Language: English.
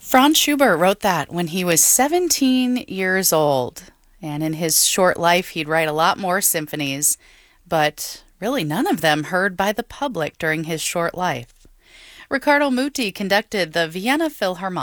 Franz Schubert wrote that when he was 17 years old. And in his short life, he'd write a lot more symphonies, but really none of them heard by the public during his short life. Riccardo Muti conducted the Vienna Philharmonic.